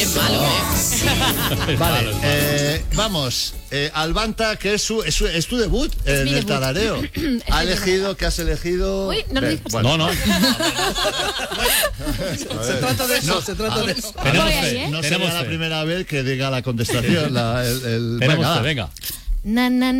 Es malo, ¿eh? Vale, vamos. Albanta, que es tu debut en el tarareo. ¿Qué has elegido? Uy, no lo digas. Bueno. No. Se trata de eso, se trata de eso. Tenemos ahí, fe. ¿eh? No Tenemos será la fe. primera vez que diga la contestación. Tenemos fe, venga. Na, na,